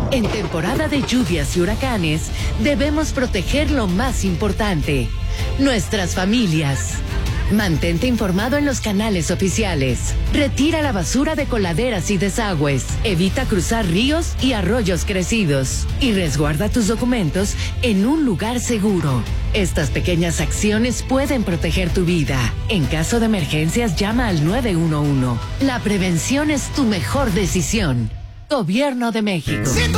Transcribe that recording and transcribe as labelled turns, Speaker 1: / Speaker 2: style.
Speaker 1: En temporada de lluvias y huracanes, debemos proteger lo más importante, nuestras familias. Mantente informado en los canales oficiales. Retira la basura de coladeras y desagües. Evita cruzar ríos y arroyos crecidos. Y resguarda tus documentos en un lugar seguro. Estas pequeñas acciones pueden proteger tu vida. En caso de emergencias, llama al 911. La prevención es tu mejor decisión. Gobierno de México.